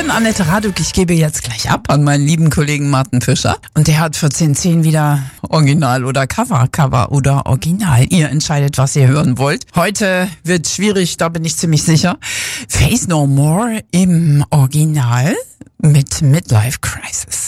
bin Annette Raduck. Ich gebe jetzt gleich ab an meinen lieben Kollegen Martin Fischer. Und der hat für 10.10 wieder Original oder Cover, Cover oder Original. Ihr entscheidet, was ihr hören wollt. Heute wird schwierig, da bin ich ziemlich sicher. Faith No More im Original mit Midlife Crisis.